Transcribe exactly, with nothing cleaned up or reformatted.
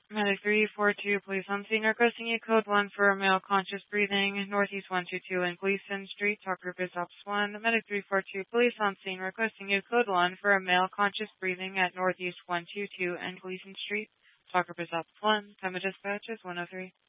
Medic three four two, police on scene requesting you code one for a male conscious breathing, Northeast one two two and Gleason Street, talk group is ops one. Medic three four two, police on scene requesting you code one for a male conscious breathing at Northeast one two two and Gleason Street, talk group is ops one. Time of dispatch is one oh three.